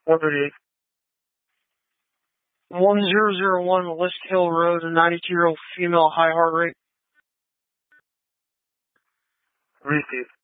138. 1001 List Hill Road, a 92-year-old female, high heart rate. Receive.